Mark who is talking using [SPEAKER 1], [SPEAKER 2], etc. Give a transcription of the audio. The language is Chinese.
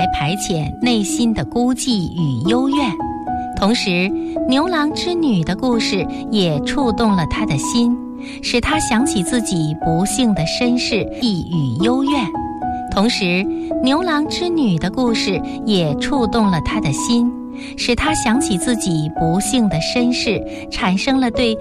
[SPEAKER 1] 来排遣内心的孤寂与幽怨。同时，牛郎织女的故事也触动了他的心，使他想起自己不幸的身世与幽怨。同时，牛郎织女的故事也触动了他的心，使他想起自己不幸的身世，产生了对